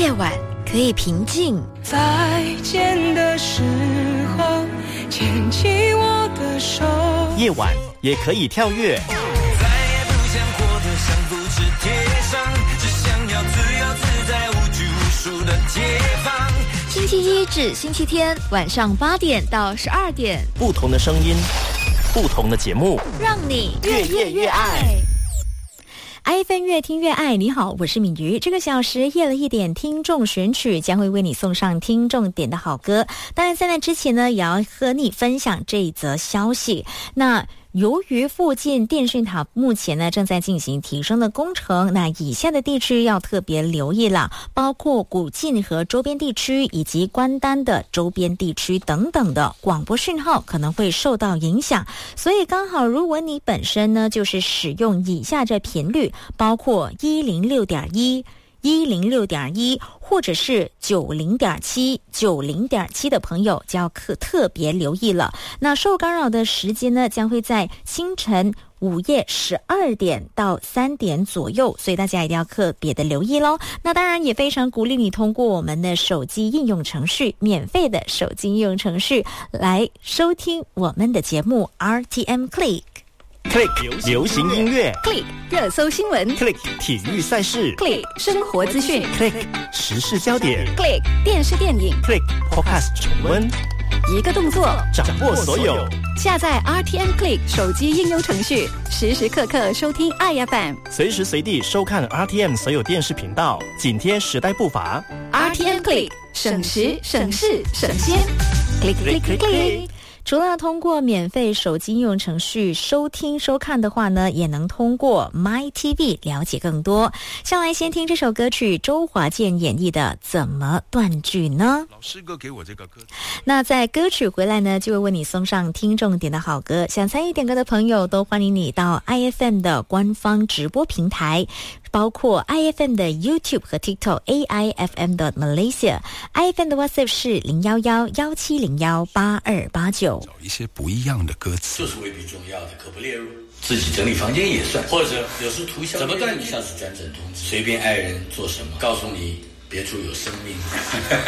夜晚可以平静， 再见的时候牵起我的手， 夜晚也可以跳跃， 再也不想活得像复制贴上，只想要自由自在无拘无束的解放。 星期一至星期天晚上8点到12点， 不同的声音，不同的节目， 让你越夜越爱。 iFM 越听越爱，你好，我是敏瑜。这个小时夜了一点听众选曲将会为你送上听众点的好歌。当然在那之前呢，也要和你分享这一则消息。那由于附近电讯塔目前呢正在进行提升的工程，那以下的地区要特别留意了，包括古晋和周边地区以及关丹的周边地区等等的广播讯号可能会受到影响。所以刚好如果你本身呢就是使用以下这频率，包括106.1 106.1或者是90.7 90.7的朋友就要特别留意了。那受干扰的时间呢将会在清晨午夜12点到3点左右，所以大家一定要特别的留意咯。那当然也非常鼓励你通过我们的手机应用程序，免费的手机应用程序来收听我们的节目 RTM Click。Click 流行音乐 Click 热搜新闻 Click 体育赛事 Click 生活资讯 Click 时事焦点 Click 电视电影 Click Podcast 重温， 一个动作掌握所有。 下载 RTM Click 手机应用程序，时时刻刻收听爱 FM， 随时随地收看 RTM 所有电视频道，紧贴时代步伐。 RTM Click 省时省事省先 Click Click Click Click。除了通过免费手机应用程序收听收看的话呢，也能通过 MyTV 了解更多。上来先听这首歌曲，周华健演绎的《怎么断句呢》。 老师哥给我这个歌。 那在歌曲回来呢，就会为你送上听众点的好歌。想参与点歌的朋友，都欢迎你到 iFM 的官方直播平台，包括 iFM 的 YouTube 和 TikTok AIFM 的 Malaysia。iFM 的 WhatsApp 是011-1701-8289。 找一些不一样的歌词， 就是未必重要的可不列入，自己整理房间也算，或者有时涂销怎么断，你像是转诊通知，随便爱人做什么，告诉你别处有生命。